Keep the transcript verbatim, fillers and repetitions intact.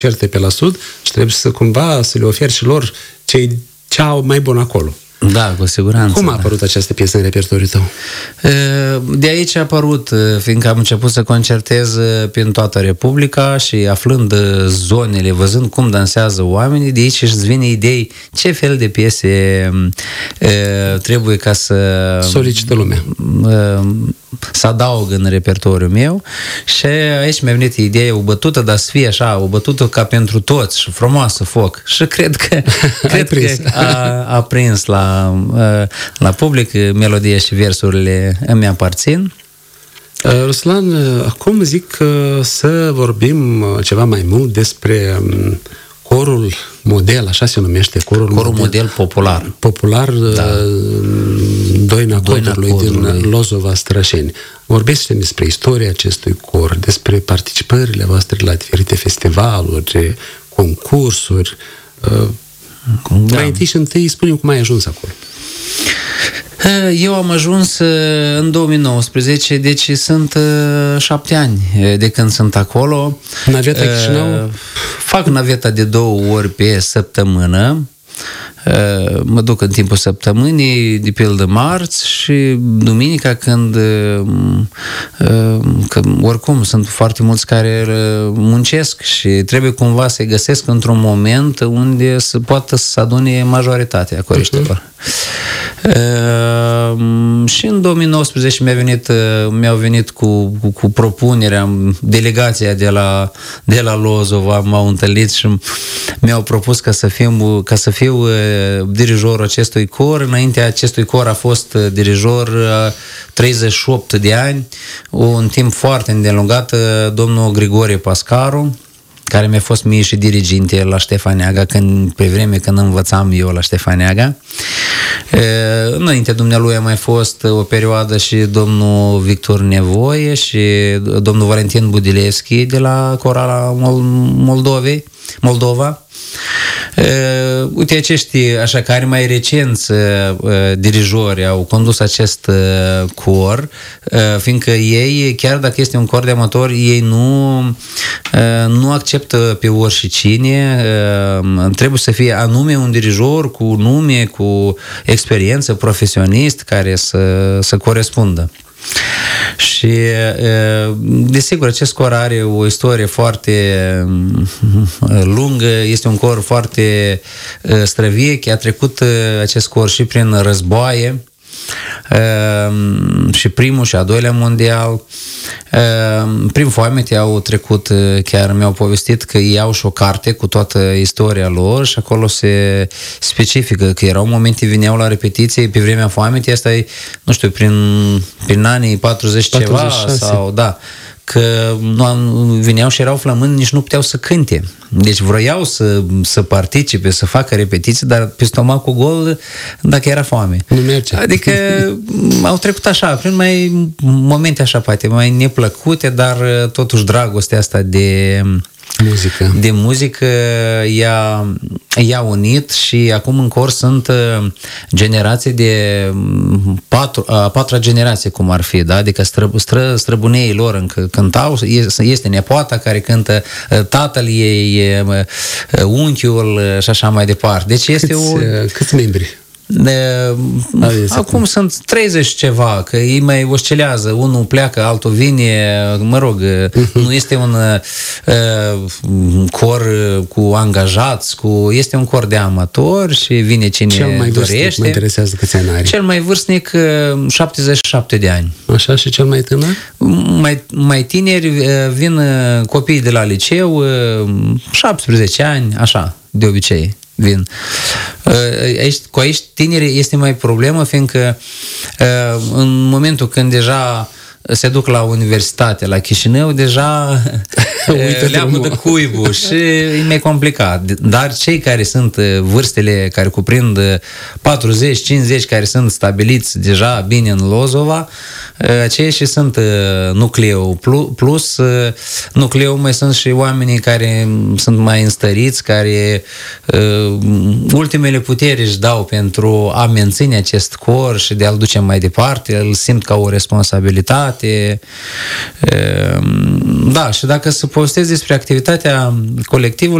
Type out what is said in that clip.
certe pe la sud și trebuie să cumva să le oferi și lor cei ce au mai bun acolo. Da, cu siguranță. Cum a apărut da. această piesă în repertoriul tău? De aici a apărut, fiindcă am început să concertez prin toată Republica și aflând zonele, văzând cum dansează oamenii, de aici își vine idei ce fel de piese trebuie ca să solicită lumea, să adaug în repertoriul meu. Și aici mi-a venit ideea, o bătută, dar să fie așa, o bătută ca pentru toți și frumoasă, foc. Și cred că, cred că a, a prins la la public, melodia și versurile îmi aparțin. Ruslan, acum zic să vorbim ceva mai mult despre corul model, așa se numește, corul, corul model, model popular. Popular, da. Doina Codrului din Lozova, Strășeni. Vorbește despre istoria acestui cor, despre participările voastre la diferite festivaluri, concursuri. Da. Mai întâi și întâi spune-mi cum ai ajuns acolo. Eu am ajuns în două mii nouăsprezece, deci sunt șapte ani de când sunt acolo. Naveta Chișinău? Fac naveta de două ori pe săptămână. Mă duc în timpul săptămânii, de pildă marți și duminica, când că oricum sunt foarte mulți care muncesc și trebuie cumva să-i găsesc într-un moment unde să poată să adune majoritatea coriștilor. Uh, și în două mii nouăsprezece mi-a venit, mi-au venit cu, cu, cu propunerea, delegația de la, de la Lozova m-au întâlnit și mi-au propus ca să, fim, ca să fiu uh, dirijorul acestui cor. Înaintea acestui cor a fost dirijor uh, treizeci și opt de ani, un timp foarte îndelungat, uh, domnul Grigore Pascaru, care mi-a fost mie și diriginte la Ștefăneaga, când, pe vreme când învățam eu la Ștefăneaga. Înainte dumnealui a mai fost o perioadă și domnul Victor Nevoie și domnul Valentin Budilevski de la Corala Moldovei, Moldova. Uh, uite, acești așa care mai recenți uh, dirijori au condus acest uh, cor, uh, fiindcă ei, chiar dacă este un cor de amatori, ei nu, uh, nu acceptă pe oricine, uh, trebuie să fie anume un dirijor cu nume, cu experiență, profesionist, care să, să corespundă. Și desigur, acest cor are o istorie foarte lungă, este un cor foarte străvechi, a trecut acest cor și prin războaie, și primul și a doilea mondial. Prin foamete au trecut, chiar mi-au povestit că ei au și o carte cu toată istoria lor și acolo se specifică că erau momente, vineau la repetiție pe vremea foametei, asta e, nu știu, prin, prin anii patruzeci ceva sau da, că nu am, vineau și erau flămâni, nici nu puteau să cânte. Deci vroiau să, să participe, să facă repetiții, dar pe stomacul gol, dacă era foame. Nu merge. Adică au trecut așa, prin mai momente așa, poate, mai neplăcute, dar totuși dragostea asta de muzică, de muzică i-a, i-a unit și acum în cor sunt generații de patru, a patra generație, cum ar fi, da? Adică stră, stră, străbuneii lor încă cântau, este nepoata care cântă, tatăl ei, unchiul și așa mai departe. Deci este câți, o... câți membri? De, acum sunt treizeci ceva, că ei mai oscilează, unul pleacă, altul vine, mă rog, uh-huh. Nu este un uh, cor cu angajați, cu, este un cor de amatori și vine cine cel mai dorește. Mă interesează câți ani are. Cel mai vârstnic, șaptezeci și șapte de ani. Așa, și cel mai tânăr? Mai, mai tineri vin copiii de la liceu, șaptesprezece ani, așa, de obicei vin. Aici, cu aici tineri este mai problemă, fiindcă în momentul când deja se duc la universitate, la Chișinău, deja leagă de cuibul și e mai complicat. Dar cei care sunt vârstele care cuprind patruzeci cincizeci, care sunt stabiliți deja bine în Lozova, aceia și sunt nucleu. Plus nucleu mai sunt și oamenii care sunt mai înstăriți, care ultimele puteri își dau pentru a menține acest cor și de a-l duce mai departe, îl simt ca o responsabilitate. Da, și dacă să postez despre activitatea colectivului,